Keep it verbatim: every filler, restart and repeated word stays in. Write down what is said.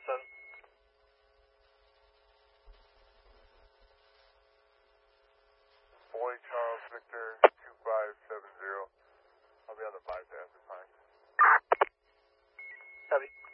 seven. Boy Charles Victor two five seven zero. I'll be on the bypass at time. Copy.